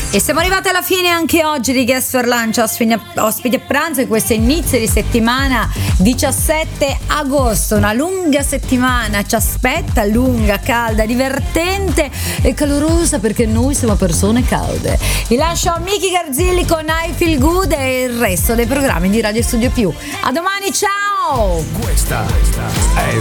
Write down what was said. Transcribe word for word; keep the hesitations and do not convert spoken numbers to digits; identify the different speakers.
Speaker 1: E siamo arrivati alla fine anche oggi di Guest for Lunch, ospiti, ospiti a pranzo, e questo inizio di settimana diciassette agosto, una lunga settimana ci aspetta, lunga, calda, divertente e calorosa, perché noi siamo persone calde. Vi lascio a Miki Garzilli con I Feel Good e il resto dei programmi di Radio Studio Più. A domani, ciao!
Speaker 2: Questa è